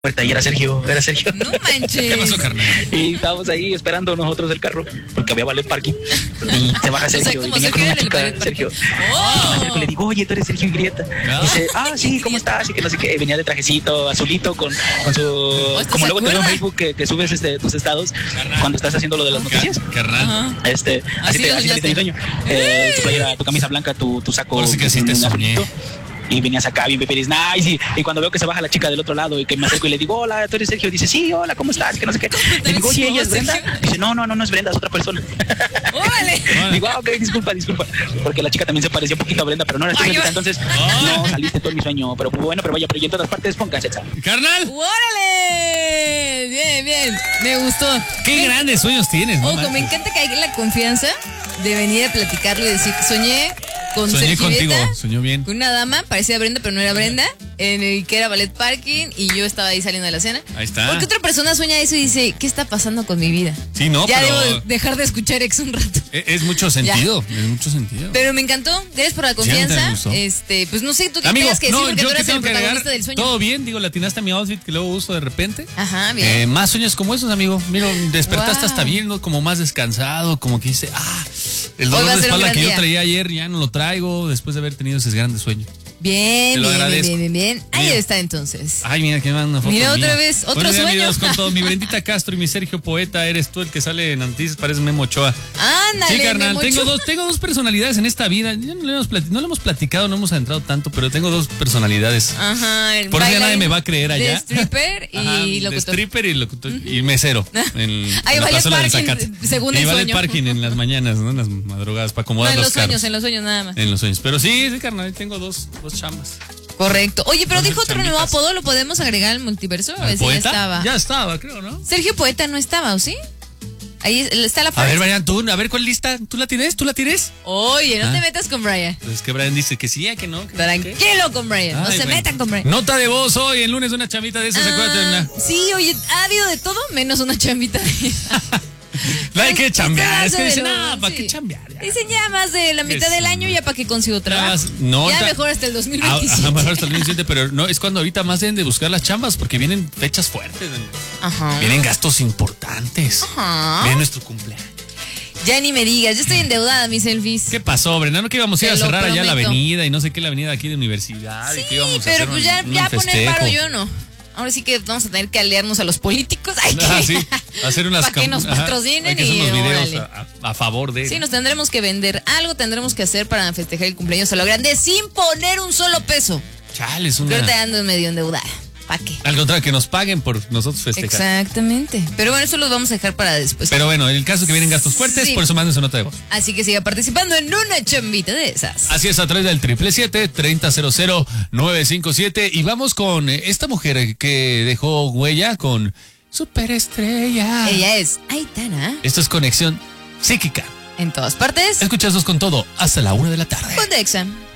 puerta y era Sergio. No manches. ¿Qué pasó, carnal? Y estábamos ahí esperando nosotros el carro, porque había ballet parking. Y se baja Sergio, y venía con una chica, Sergio. Oh. Le digo, oye, tú eres Sergio Grieta. Y dice, sí, ¿cómo estás? Y que no sé qué, venía de trajecito azulito con su... Como luego te veo en Facebook que subes tus estados cuando estás haciendo lo de las noticias. Carnal. Así te diseño. Tu playera, tu camisa blanca, tu saco. Por si que sí te soñé. Y venías acá bien peperis, nice, y cuando veo que se baja la chica del otro lado y que me acerco y le digo, hola, tú eres Sergio, dice, sí, hola, ¿cómo estás? Que no sé qué. Le digo, oye, ¿ella es Brenda? Dice, no es Brenda, es otra persona. ¡Órale! Digo, ok, disculpa, porque la chica también se parecía un poquito a Brenda, pero no era chica, entonces no saliste todo mi sueño, pero bueno, pero vaya, pero yo en todas partes pónganse esa. ¡Carnal! ¡Órale! Bien, me gustó. ¡Qué grandes sueños tienes! Ojo, me encanta que hay la confianza de venir a platicarlo y decir, soñé contigo, soñó bien. Con una dama, parecía Brenda, pero no era Brenda, en el que era ballet parking y yo estaba ahí saliendo de la cena. Ahí está. Porque otra persona sueña eso y dice, ¿qué está pasando con mi vida? Sí, no, ya pero... debo dejar de escuchar Ex un rato. Es mucho sentido, es mucho sentido. Pero me encantó, gracias por la confianza. Pues no sé, tú qué tengas que decir, porque tú eres el protagonista del sueño. Todo bien, digo, latinaste a mi outfit que luego uso de repente. Ajá, bien. Más sueños como esos, amigo. Mira, despertaste hasta bien, ¿no? Como más descansado, como que dice, el dolor de espalda que yo traía ayer ya no lo traigo después de haber tenido ese grandes sueños. Bien. Ahí está entonces. Ay, mira, que manda una foto. Mira otra vez, otro sueño. Amigos, con todo, mi Brendita Castro y mi Sergio Poeta, eres tú el que sale en noticias, parece Memo Ochoa. Ándale, sí, carnal, tengo dos personalidades en esta vida. Ya no lo hemos platicado, no hemos adentrado tanto, pero tengo dos personalidades. Ajá. Por eso ya nadie me va a creer allá. De stripper y locutor. De stripper y locutor y mesero. Hay ballet parking, según el sueño. Y ballet parking en las mañanas, ¿no? En las madrugadas, para acomodar los carros. En los sueños nada más. En los sueños. Pero sí, carnal, tengo dos chambas. Correcto. Oye, pero dijo otro nuevo apodo, ¿lo podemos agregar al multiverso? A ver si ya estaba. Ya estaba, creo, ¿no? Sergio Poeta no estaba, ¿o sí? Ahí está la frase. A ver, Brian, a ver cuál lista. ¿Tú la tienes? Oye, no te metas con Brian. Pues es que Brian dice que sí, que no. Tranquilo con Brian, no se metan con Brian. Nota de voz hoy, el lunes una chamita de esas, acuérdate. Sí, oye, ha habido de todo menos una chambita de esa. No hay que chambear, es que dicen, ¿para qué chambear? Dicen ya más de la mitad del año, ya para que consigo trabajo. Ya mejor hasta el 2027. Mejor hasta el 2027, pero no, es cuando ahorita más deben de buscar las chambas, porque vienen fechas fuertes. Ajá. Vienen gastos importantes. Ajá. Viene nuestro cumpleaños. Ya ni me digas, yo estoy endeudada, mis selfies. ¿Qué pasó, Brenda? ¿No que íbamos a ir a cerrar allá la avenida y no sé qué, la avenida aquí de universidad? Sí, y que íbamos a pero hacer pues ya poner paro yo no. Ahora sí que vamos a tener que aliarnos a los políticos. Sí, hacer unas para que nos patrocinen hay que hacer unos videos a favor de. Sí, nos tendremos que vender algo, tendremos que hacer para festejar el cumpleaños a lo grande sin poner un solo peso. Chale, es una. Pero te ando medio endeudada. ¿Para qué? Al contrario, que nos paguen por nosotros festejar. Exactamente. Pero bueno, eso lo vamos a dejar para después. Pero bueno, en el caso que vienen gastos fuertes, por eso manden su nota de voz. Así que siga participando en una chambita de esas. Así es, a través del 777-300957. Y vamos con esta mujer que dejó huella con Superestrella. Ella es Aitana. Esto es Conexión Psíquica. En todas partes. Escuchazos con todo hasta la 1 de la tarde. Ponte Exa.